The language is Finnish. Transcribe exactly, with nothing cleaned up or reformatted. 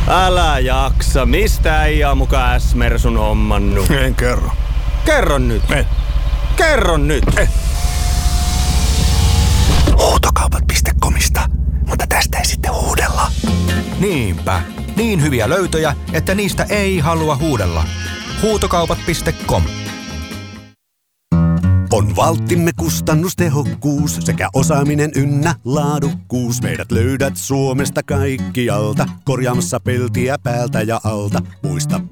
Älä jaksa. Mistä äijä muka S-Mersun hommannut? En kerro. Kerro nyt. En. Kerro nyt. En. Huutokaupat piste comista, mutta tästä ei sitten huudella. Niinpä. Niin hyviä löytöjä, että niistä ei halua huudella. Huutokaupat piste com. On valttimme kustannustehokkuus sekä osaaminen ynnä laadukkuus. Meidät löydät Suomesta kaikkialta, korjaamassa peltiä päältä ja alta. Muista